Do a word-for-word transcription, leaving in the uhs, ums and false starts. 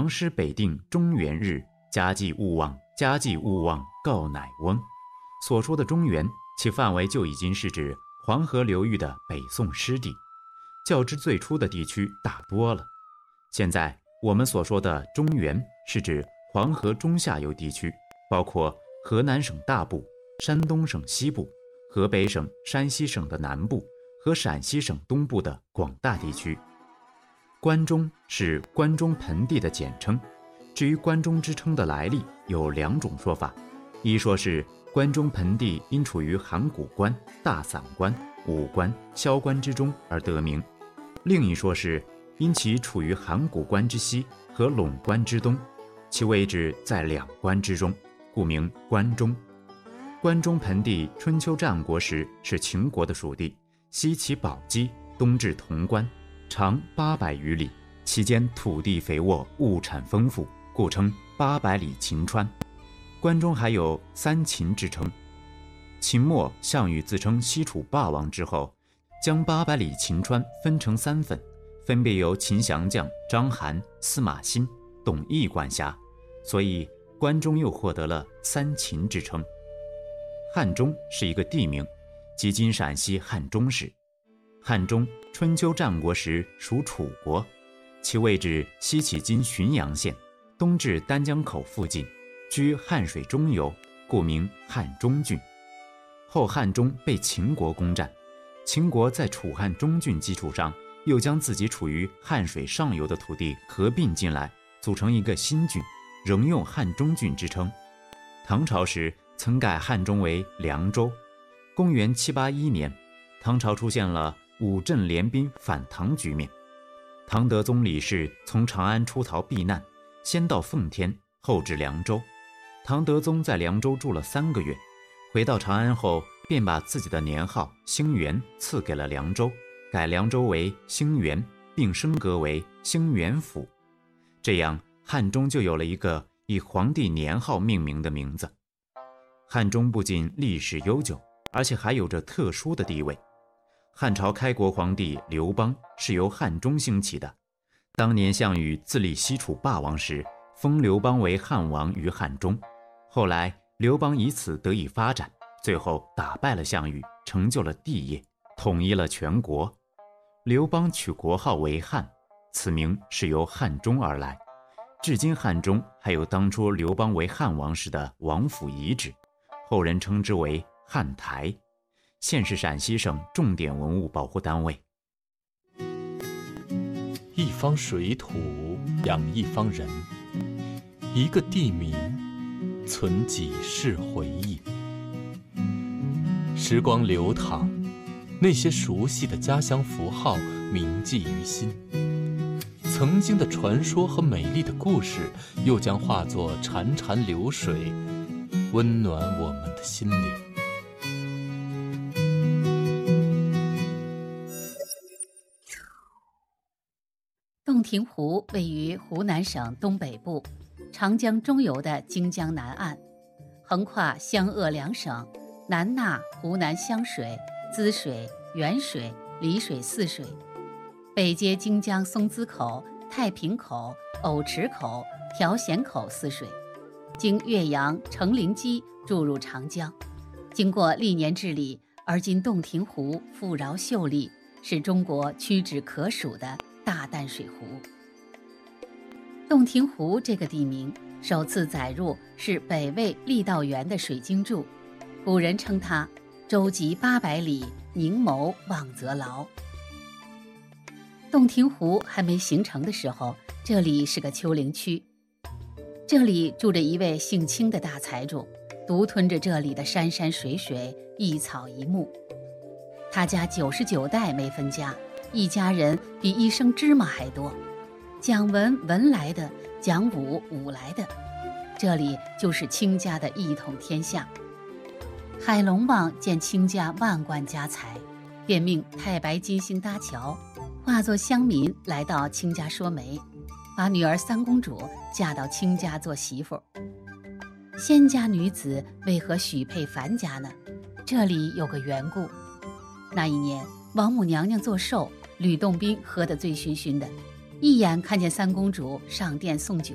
唐诗北定中原日，家祭勿忘，家祭勿忘告乃翁。所说的中原，其范围就已经是指黄河流域的北宋失地，较之最初的地区大多了。现在我们所说的中原，是指黄河中下游地区，包括河南省大部、山东省西部、河北省、山西省的南部和陕西省东部的广大地区。关中是关中盆地的简称，至于关中之称的来历有两种说法，一说是关中盆地因处于函谷关、大散关、武关、萧关之中而得名，另一说是因其处于函谷关之西和陇关之东，其位置在两关之中，故名关中。关中盆地春秋战国时是秦国的属地，西起宝鸡，东至潼关，长八百余里，其间土地肥沃，物产丰富，故称八百里秦川。关中还有三秦之称。秦末项羽自称西楚霸王之后，将八百里秦川分成三份，分别由秦降将章邯、司马欣、董翳管辖，所以关中又获得了三秦之称。汉中是一个地名，即今陕西汉中市。汉中春秋战国时属楚国，其位置西起今浔阳县，东至丹江口附近，居汉水中游，故名汉中郡。后汉中被秦国攻占，秦国在楚汉中郡基础上，又将自己处于汉水上游的土地合并进来，组成一个新郡，仍用汉中郡之称。唐朝时曾改汉中为凉州。公元七八一年，唐朝出现了五镇联兵反唐局面。唐德宗李氏从长安出逃避难，先到奉天，后至凉州。唐德宗在凉州住了三个月，回到长安后，便把自己的年号兴元赐给了凉州，改凉州为兴元，并升格为兴元府。这样汉中就有了一个以皇帝年号命名的名字。汉中不仅历史悠久，而且还有着特殊的地位。汉朝开国皇帝刘邦是由汉中兴起的。当年项羽自立西楚霸王时，封刘邦为汉王于汉中。后来刘邦以此得以发展，最后打败了项羽，成就了帝业，统一了全国。刘邦取国号为汉，此名是由汉中而来。至今汉中还有当初刘邦为汉王时的王府遗址，后人称之为汉台，现是陕西省重点文物保护单位。 一方水土养一方人，一个地名存几世回忆。时光流淌，那些熟悉的家乡符号铭记于心，曾经的传说和美丽的故事又将化作潺潺流水，温暖我们的心灵。 洞庭湖位于湖南省东北部，长江中游的荆江南岸，横跨湘鄂两省，南纳湖南湘水、滋水、沅水、澧水四水，北接荆江松滋口、太平口、藕池口、调咸口四水，经岳阳、成陵矶注入长江。经过历年治理，而今洞庭湖富饶秀丽，是中国屈指可数的大淡水湖。洞庭湖这个地名首次载入是北魏郦道元的水经注，古人称它舟楫八百里，凝眸望则劳。洞庭湖还没形成的时候，这里是个丘陵区，这里住着一位姓卿的大财主，独吞着这里的山山水水，一草一木。他家九十九代没分家，一家人比一升芝麻还多，讲文文来的，讲武武来的，这里就是卿家的一统天下。海龙王见卿家万贯家财，便命太白金星搭桥，化作乡民来到卿家说媒，把女儿三公主嫁到卿家做媳妇。仙家女子为何许配樊家呢？这里有个缘故。那一年王母娘娘做寿，吕洞宾喝得醉醺醺的，一眼看见三公主上殿送酒，